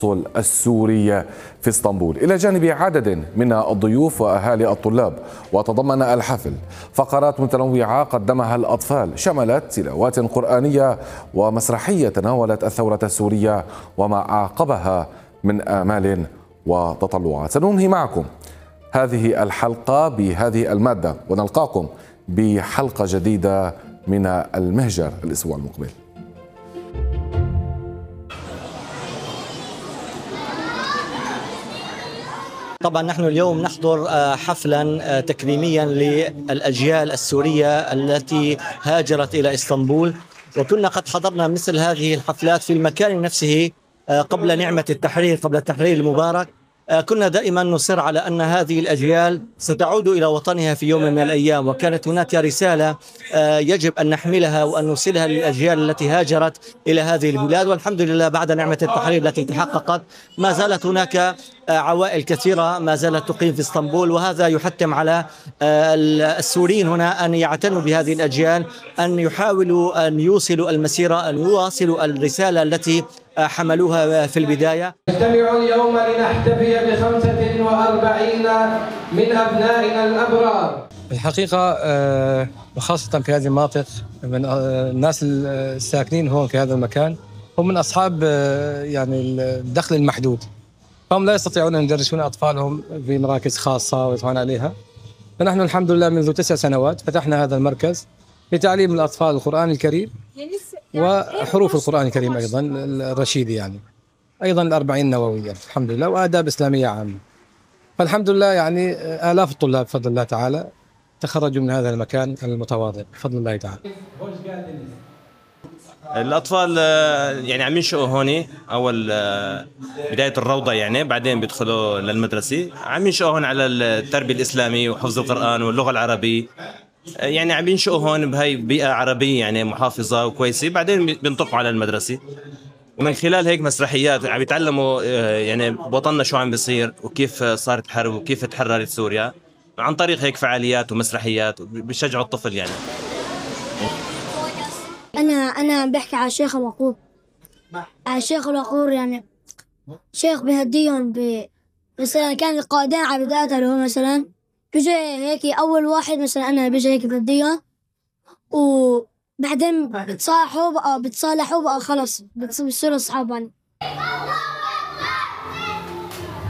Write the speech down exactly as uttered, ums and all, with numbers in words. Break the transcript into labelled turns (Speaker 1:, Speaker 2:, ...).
Speaker 1: السورية في اسطنبول إلى جانب عدد من الضيوف وأهالي الطلاب. وتضمن الحفل فقرات متنوعة قدمها الأطفال شملت تلاوات قرآنية ومسرحية تناولت الثورة السورية وما أعقبها من آمال وتطلعات. سننهي معكم هذه الحلقة بهذه المادة ونلقاكم بحلقة جديدة من المهجر الأسبوع المقبل.
Speaker 2: طبعا نحن اليوم نحضر حفلا تكريميا للأجيال السورية التي هاجرت إلى اسطنبول، وكنا قد حضرنا مثل هذه الحفلات في المكان نفسه قبل نعمة التحرير، قبل التحرير المبارك. كنا دائما نصر على أن هذه الأجيال ستعود إلى وطنها في يوم من الأيام، وكانت هناك رسالة يجب أن نحملها وأن نوصلها للأجيال التي هاجرت إلى هذه البلاد. والحمد لله بعد نعمة التحرير التي تحققت ما زالت هناك عوائل كثيرة ما زالت تقيم في اسطنبول، وهذا يحتم على السوريين هنا أن يعتنوا بهذه الأجيال، أن يحاولوا أن يوصلوا المسيرة، أن يواصلوا الرسالة التي حملوها في البداية.
Speaker 3: نجتمع اليوم لنحتفي بخمسة وأربعين من أبنائنا الأبرار.
Speaker 4: الحقيقة وخاصة في هذه المناطق من الناس الساكنين هون في هذا المكان هم من أصحاب يعني الدخل المحدود، فهم لا يستطيعون أن يدرسون أطفالهم في مراكز خاصة ويدفعون عليها. فنحن الحمد لله منذ تسع سنوات فتحنا هذا المركز لتعليم الأطفال القرآن الكريم وحروف القرآن الكريم أيضا الرشيدي، يعني أيضا الأربعين النووية الحمد لله، وآداب إسلامية عامة. فالحمد لله يعني آلاف الطلاب بفضل الله تعالى تخرجوا من هذا المكان المتواضع بفضل الله تعالى.
Speaker 5: الأطفال يعني عم ينشئوا هون أول بداية الروضة، يعني بعدين بيدخلوا للمدرسة، عم ينشئوا هون على التربية الإسلامية وحفظ القرآن واللغة العربية، يعني عم ينشئوا هون بهاي بيئة عربية يعني محافظة وكويسة، بعدين بينطقوا على المدرسة. ومن خلال هيك مسرحيات عم يتعلموا يعني بوطننا شو عم بيصير وكيف صارت حرب وكيف تحررت سوريا عن طريق هيك فعاليات ومسرحيات بيشجعوا الطفل. يعني
Speaker 6: أنا أنا بحكي على الشيخ الوقور، على الشيخ الوقور يعني شيخ بهديهم ب مثلا كان القائدين على بدايته اللي هو مثلا بيجي هيك أول واحد مثلا أنا بيجي هيك بهديهم، وبعدين بتصالحوا بقى بتصالحوا بقى خلص بتصيروا أصحاب يعني.